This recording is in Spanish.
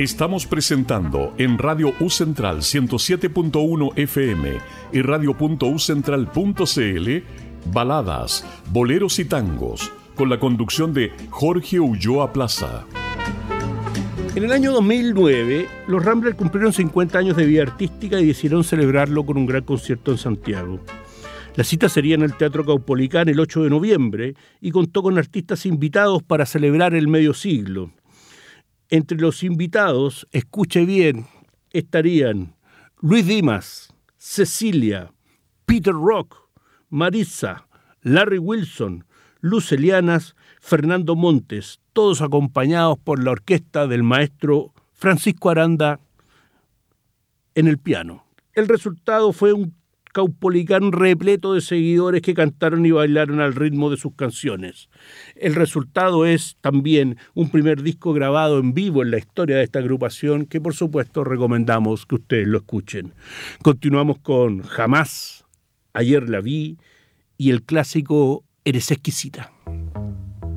Estamos presentando en Radio U Central 107.1 FM y radio.ucentral.cl baladas, boleros y tangos, con la conducción de Jorge Ulloa Plaza. En el año 2009, los Ramblers cumplieron 50 años de vida artística y decidieron celebrarlo con un gran concierto en Santiago. La cita sería en el Teatro Caupolicán el 8 de noviembre y contó con artistas invitados para celebrar el medio siglo. Entre los invitados, escuche bien, estarían Luis Dimas, Cecilia, Peter Rock, Maritza, Larry Wilson, Luz Elianas, Fernando Montes, todos acompañados por la orquesta del maestro Francisco Aranda en el piano. El resultado fue un Caupolicán repleto de seguidores que cantaron y bailaron al ritmo de sus canciones. El resultado es también un primer disco grabado en vivo en la historia de esta agrupación que por supuesto recomendamos que ustedes lo escuchen. Continuamos con Jamás, Ayer la vi y el clásico Eres exquisita.